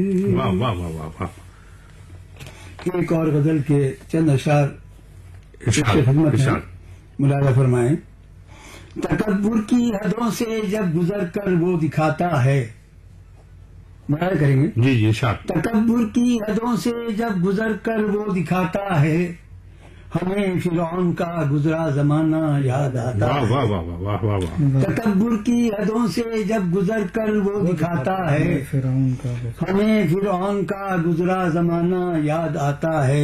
वाह वाह वाह वाह वाह। एक और गजल के चंद अशार खिदमत है, मुलाजा फरमाएं। तकब्बुर की हदों से जब गुजर कर वो दिखाता है, मुलाजा करेंगे जी जी इरशाद। तकब्बुर की हदों से जब गुजर कर वो दिखाता है, हमें फिरौन का गुजरा जमाना याद आता है। वाह वाह वाह वाह वाह वाह। तकब्बुर की हदों से जब गुजर कर वो दिखाता है, हमें फिरौन का गुजरा जमाना याद आता है।